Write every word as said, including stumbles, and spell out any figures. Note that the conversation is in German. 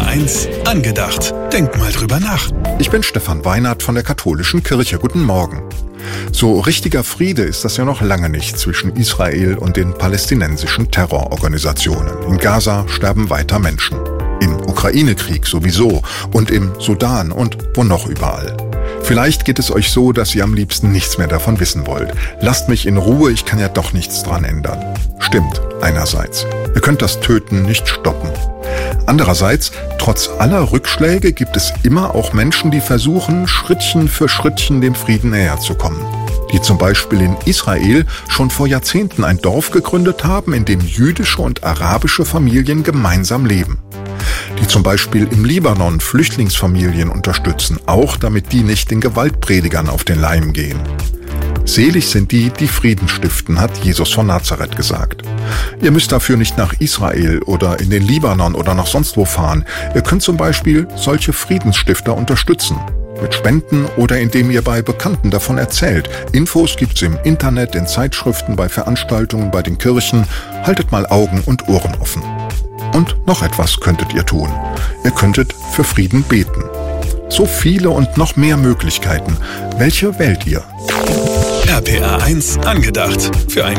eins angedacht. Denk mal drüber nach. Ich bin Stefan Weinert von der Katholischen Kirche. Guten Morgen. So richtiger Friede ist das ja noch lange nicht zwischen Israel und den palästinensischen Terrororganisationen. In Gaza sterben weiter Menschen. Im Ukraine-Krieg sowieso und im Sudan und wo noch überall. Vielleicht geht es euch so, dass ihr am liebsten nichts mehr davon wissen wollt. Lasst mich in Ruhe, ich kann ja doch nichts dran ändern. Stimmt, einerseits. Ihr könnt das Töten nicht stoppen. Andererseits, trotz aller Rückschläge gibt es immer auch Menschen, die versuchen, Schrittchen für Schrittchen dem Frieden näher zu kommen. Die zum Beispiel in Israel schon vor Jahrzehnten ein Dorf gegründet haben, in dem jüdische und arabische Familien gemeinsam leben. Die zum Beispiel im Libanon Flüchtlingsfamilien unterstützen, auch damit die nicht den Gewaltpredigern auf den Leim gehen. Selig sind die, die Frieden stiften, hat Jesus von Nazareth gesagt. Ihr müsst dafür nicht nach Israel oder in den Libanon oder nach sonst wo fahren. Ihr könnt zum Beispiel solche Friedensstifter unterstützen. Mit Spenden oder indem ihr bei Bekannten davon erzählt. Infos gibt's im Internet, in Zeitschriften, bei Veranstaltungen, bei den Kirchen. Haltet mal Augen und Ohren offen. Und noch etwas könntet ihr tun. Ihr könntet für Frieden beten. So viele und noch mehr Möglichkeiten. Welche wählt ihr? R P R eins angedacht. Für ein